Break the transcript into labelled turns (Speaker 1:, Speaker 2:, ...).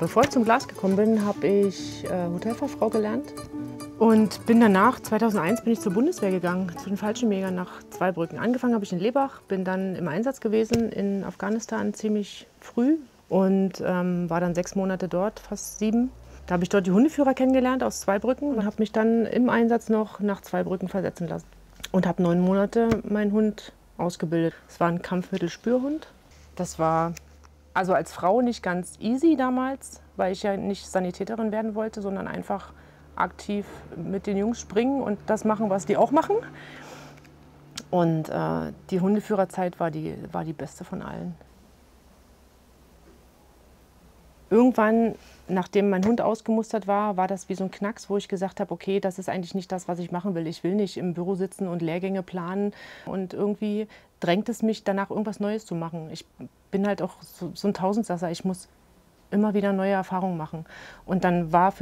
Speaker 1: Bevor ich zum Glas gekommen bin, habe ich Hotelfachfrau gelernt und bin danach, 2001, bin ich zur Bundeswehr gegangen, zu den Fallschirmjägern nach Zweibrücken. Angefangen habe ich in Lebach, bin dann im Einsatz gewesen in Afghanistan ziemlich früh und war dann 6 Monate dort, fast 7. Da habe ich dort die Hundeführer kennengelernt aus Zweibrücken und habe mich dann im Einsatz noch nach Zweibrücken versetzen lassen. Und habe 9 Monate meinen Hund ausgebildet. Es war ein Kampfmittelspürhund. Das war also als Frau nicht ganz easy damals, weil ich ja nicht Sanitäterin werden wollte, sondern einfach aktiv mit den Jungs springen und das machen, was die auch machen. Und die Hundeführerzeit war die beste von allen. Irgendwann, nachdem mein Hund ausgemustert war, war das wie so ein Knacks, wo ich gesagt habe, okay, das ist eigentlich nicht das, was ich machen will. Ich will nicht im Büro sitzen und Lehrgänge planen. Und irgendwie drängt es mich danach, irgendwas Neues zu machen. Ich bin halt auch so ein Tausendsasser. Ich muss immer wieder neue Erfahrungen machen. Und dann war für